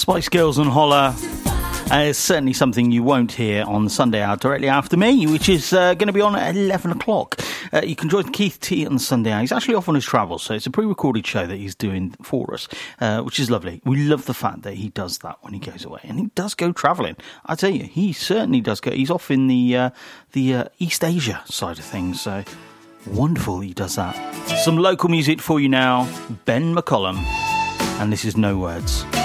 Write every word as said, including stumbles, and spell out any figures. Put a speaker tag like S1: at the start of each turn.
S1: Spice Girls and Holler. Uh, it's certainly something you won't hear on Sunday Hour directly after me, which is uh, going to be on at eleven o'clock. Uh, you can join Keith T on Sunday Hour. He's actually off on his travels, so it's a pre-recorded show that he's doing for us, uh, which is lovely. We love the fact that he does that when he goes away, and he does go travelling. I tell you, he certainly does go. He's off in the uh, the uh, East Asia side of things, so wonderful he does that. Some local music for you now, Ben McCollum, and this is No Words.